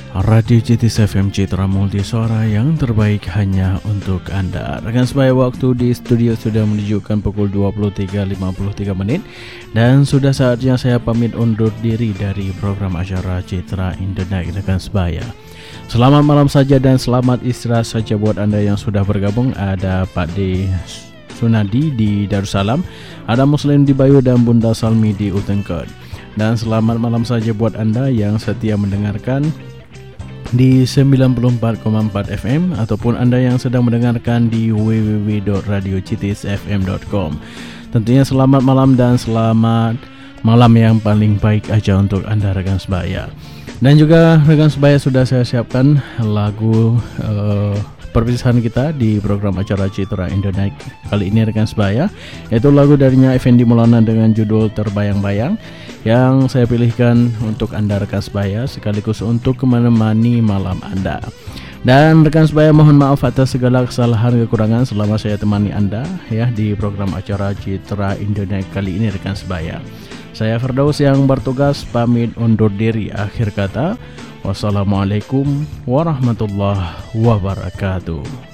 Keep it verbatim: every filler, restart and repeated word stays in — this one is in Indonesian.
Radio C T S F M Citra Multi Suara yang terbaik hanya untuk Anda. Rekan sebaya, waktu di studio sudah menunjukkan pukul dua puluh tiga lewat lima puluh tiga menit dan sudah saatnya saya pamit undur diri dari program acara Citra Indonesia. Rekan sebaya, selamat malam saja dan selamat istirahat saja buat Anda yang sudah bergabung. Ada Pak D Sunadi di Darussalam, ada Muslim di Bayu dan Bunda Salmi di Utengkot. Dan selamat malam saja buat Anda yang setia mendengarkan di sembilan puluh empat koma empat F M ataupun Anda yang sedang mendengarkan di w w w dot radio c t s f m dot com. Tentunya selamat malam dan selamat malam yang paling baik aja untuk Anda rekan sebaya. Dan juga rekan sebaya, sudah saya siapkan lagu uh, perpisahan kita di program acara Citra Indonesia kali ini rekan sebaya, yaitu lagu darinya Effendi Maulana dengan judul Terbayang-Bayang yang saya pilihkan untuk Anda rekan sebaya sekaligus untuk menemani malam Anda. Dan rekan sebaya, mohon maaf atas segala kesalahan kekurangan selama saya temani Anda ya di program acara Citra Indonesia kali ini rekan sebaya. Saya Firdaus yang bertugas pamit undur diri. Akhir kata, wassalamualaikum warahmatullahi wabarakatuh.